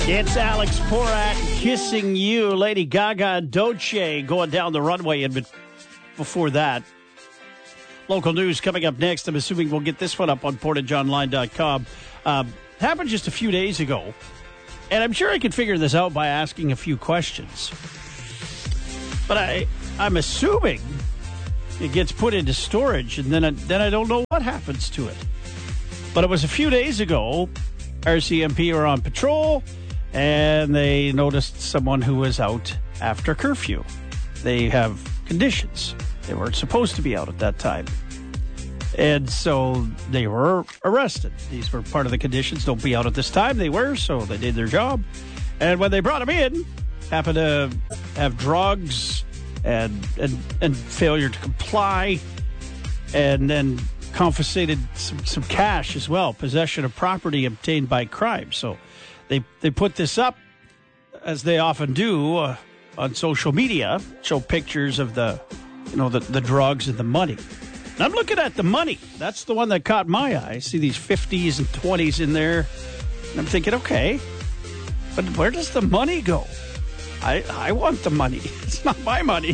It's Alex Porak, Kissing You. Lady Gaga and Doce going down the runway. And before that, local news coming up next. I'm assuming we'll get this one up on portageonline.com. Happened just a few days ago. And I'm sure I could figure this out by asking a few questions. But I'm assuming it gets put into storage, and then I don't know what happens to it. But it was a few days ago. RCMP were on patrol, and they noticed someone who was out after curfew. They have conditions. They weren't supposed to be out at that time. And so they were arrested. These were part of the conditions. Don't be out at this time. They were, so they did their job. And when they brought them in, happened to have drugs and failure to comply, and then confiscated some cash as well, possession of property obtained by crime. So they put this up, as they often do, on social media, show pictures of the drugs and the money. And I'm looking at the money. That's the one that caught my eye. I see these 50s and 20s in there, and I'm thinking, okay, but where does the money go? I want the money. It's not my money.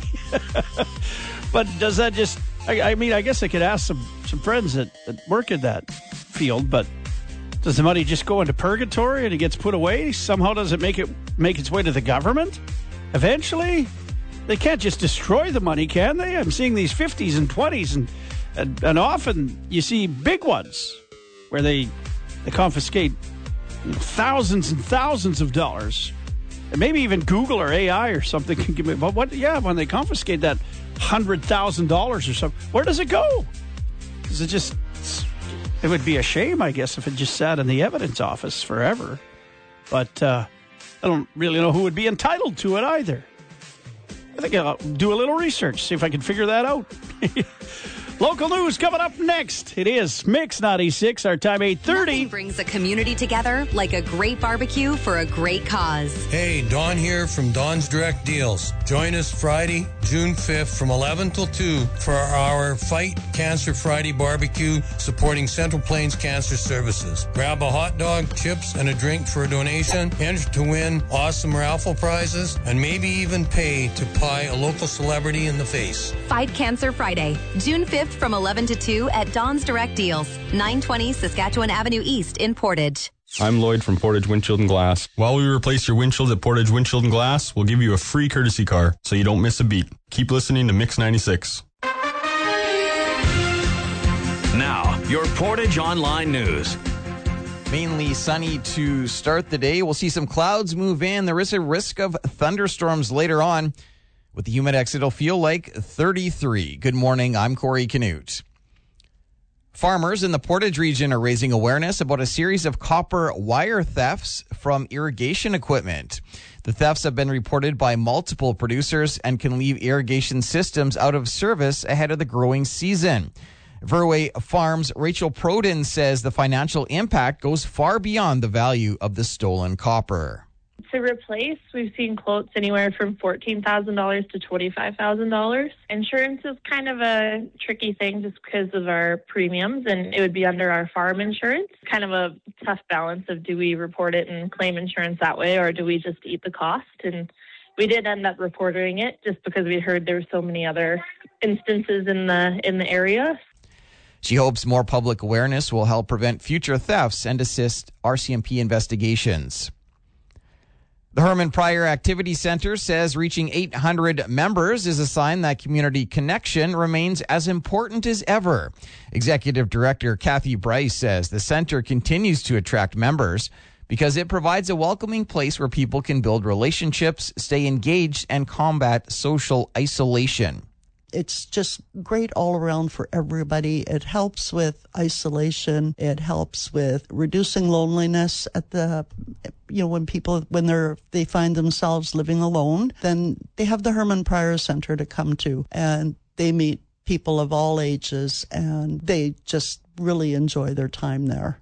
But does that just... I mean, I guess I could ask some friends that work in that field, but does the money just go into purgatory and it gets put away? Somehow does it make its way to the government? Eventually? They can't just destroy the money, can they? I'm seeing these 50s and 20s, and often you see big ones where they confiscate thousands and thousands of dollars. And maybe even Google or AI or something can give me. But when they confiscate that $100,000 or something, where does it go? Does it just? It would be a shame, I guess, if it just sat in the evidence office forever. But I don't really know who would be entitled to it either. I think I'll do a little research, see if I can figure that out. Local news coming up next. It is Mix 96, our time 8:30. Nothing brings a community together like a great barbecue for a great cause. Hey, Don here from Don's Direct Deals. Join us Friday, June 5th from 11 till 2 for our Fight Cancer Friday barbecue supporting Central Plains Cancer Services. Grab a hot dog, chips, and a drink for a donation. Enter to win awesome raffle prizes and maybe even pay to pie a local celebrity in the face. Fight Cancer Friday, June 5th from 11 to 2 at Don's Direct Deals, 920 Saskatchewan Avenue East in Portage. I'm Lloyd from Portage Windshield and Glass. While we replace your windshield at Portage Windshield and Glass, we'll give you a free courtesy car so you don't miss a beat. Keep listening to Mix 96. Now, your Portage Online News. Mainly sunny to start the day. We'll see some clouds move in. There is a risk of thunderstorms later on. With the Humidex, it'll feel like 33. Good morning, I'm Corey Canute. Farmers in the Portage region are raising awareness about a series of copper wire thefts from irrigation equipment. The thefts have been reported by multiple producers and can leave irrigation systems out of service ahead of the growing season. Verway Farms' Rachel Proden says the financial impact goes far beyond the value of the stolen copper. To replace, we've seen quotes anywhere from $14,000 to $25,000. Insurance is kind of a tricky thing just because of our premiums, and it would be under our farm insurance. Kind of a tough balance of do we report it and claim insurance that way, or do we just eat the cost? And we did end up reporting it just because we heard there were so many other instances in the area. She hopes more public awareness will help prevent future thefts and assist RCMP investigations. The Herman Pryor Activity Center says reaching 800 members is a sign that community connection remains as important as ever. Executive Director Kathy Bryce says the center continues to attract members because it provides a welcoming place where people can build relationships, stay engaged, and combat social isolation. It's just great all around for everybody. It helps with isolation. It helps with reducing loneliness at when people, they find themselves living alone, then they have the Herman Pryor Center to come to, and they meet people of all ages, and they just really enjoy their time there.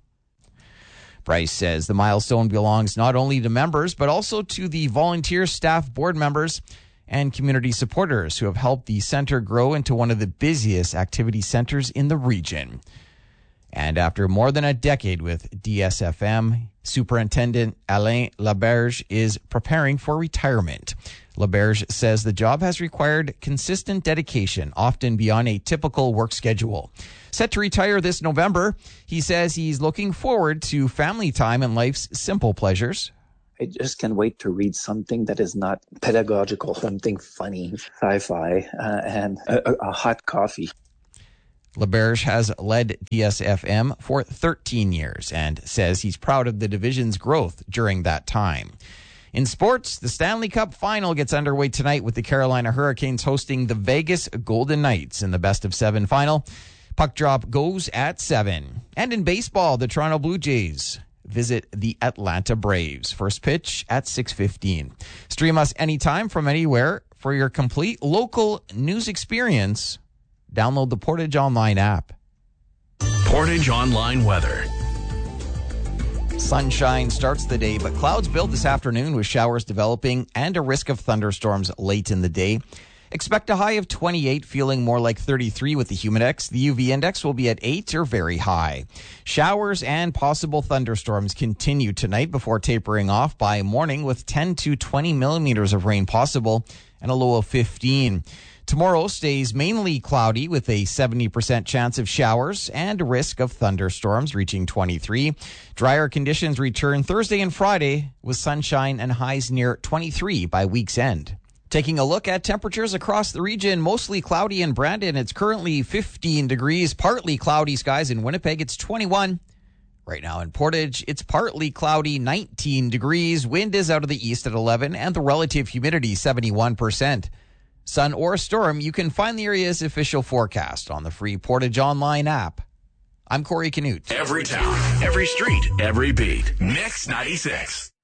Bryce says the milestone belongs not only to members, but also to the volunteer staff, board members, and community supporters who have helped the center grow into one of the busiest activity centers in the region. And after more than a decade with DSFM, Superintendent Alain Laberge is preparing for retirement. Laberge says the job has required consistent dedication, often beyond a typical work schedule. Set to retire this November, he says he's looking forward to family time and life's simple pleasures. I just can't wait to read something that is not pedagogical, something funny, sci-fi, and a hot coffee. Laberge has led DSFM for 13 years and says he's proud of the division's growth during that time. In sports, the Stanley Cup final gets underway tonight with the Carolina Hurricanes hosting the Vegas Golden Knights in the best-of-7 final. Puck drop goes at 7. And in baseball, the Toronto Blue Jays visit the Atlanta Braves. First pitch at 6:15. Stream us anytime from anywhere for your complete local news experience. Download the Portage Online app. Portage Online weather. Sunshine starts the day, but clouds build this afternoon with showers developing and a risk of thunderstorms late in the day. Expect a high of 28, feeling more like 33 with the Humidex. The UV index will be at 8 or very high. Showers and possible thunderstorms continue tonight before tapering off by morning with 10 to 20 millimeters of rain possible and a low of 15. Tomorrow stays mainly cloudy with a 70% chance of showers and a risk of thunderstorms reaching 23. Drier conditions return Thursday and Friday with sunshine and highs near 23 by week's end. Taking a look at temperatures across the region, mostly cloudy in Brandon. It's currently 15 degrees, partly cloudy skies in Winnipeg. It's 21. Right now in Portage, it's partly cloudy, 19 degrees. Wind is out of the east at 11 and the relative humidity 71%. Sun or storm, you can find the area's official forecast on the free Portage Online app. I'm Corey Canute. Every town, every street, every beat. Mix 96.